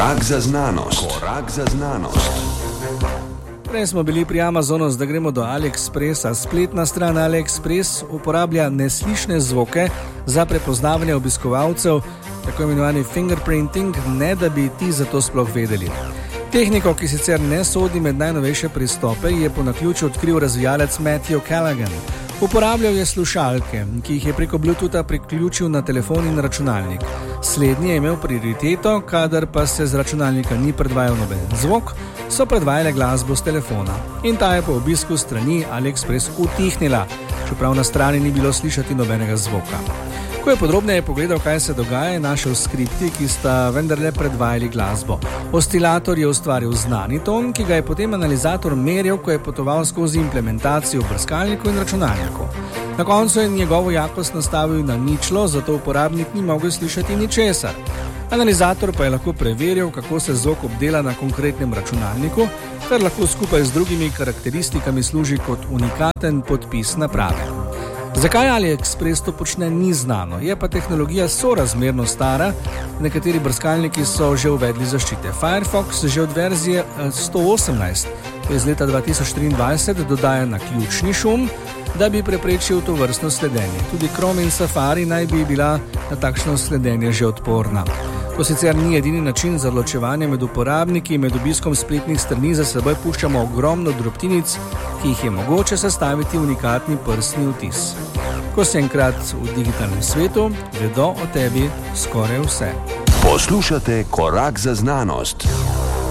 Korak za znanost. Korak za znanost. Prej smo bili pri Amazonu, zdaj gremo do AliExpressa. Spletna stran AliExpress uporablja neslišne zvoke za prepoznavanje obiskovalcev, tako imenovani fingerprinting, ne da bi ti za to sploh vedeli. Tehniko, ki sicer ne sodi med najnovejše pristope, je po naključju odkril razvijalec Matthew Callaghan. Uporabljal je slušalke, ki jih je preko Bluetootha priključil na telefon in računalnik. Slednji je imel prioriteto, kadar pa se z računalnika ni predvajal noben zvok, so predvajale glasbo z telefona. In ta je po obisku strani AliExpress utihnila, čeprav na strani ni bilo slišati nobenega zvoka. Ko je podrobneje pogledal, kaj se dogaja, je našel skripti, ki sta vendarle predvajali glasbo. Oscilator je ustvaril znani ton, ki ga je potem analizator meril, ko je potoval skozi implementacijo v brskalniku in računalniku. Na koncu je njegovo jakost nastavil na ničlo, zato uporabnik ni mogel slišati ničesar. Analizator pa je lahko preveril, kako se zvok obdela na konkretnem računalniku, kar lahko skupaj z drugimi karakteristikami služi kot unikaten podpis naprave. Zakaj AliExpress to počne, ni znano, je pa tehnologija sorazmerno stara, nekateri brskalniki so že uvedli zaščite. Firefox že od verzije 118, to je iz leta 2023, dodaja naključni šum, da bi preprečil to vrstno sledenje. Tudi Chrome in Safari naj bi bila na takšno sledenje že odporna. To sicer ni edini način za ločevanje med uporabniki, med obiskom spletnih strani za seboj puščamo ogromno drobtinic, ki jih je mogoče sestaviti v unikatni prstni vtis. Ko si enkrat v digitalnem svetu, vedo o tebi skoraj vse. Poslušate Korak za znanost.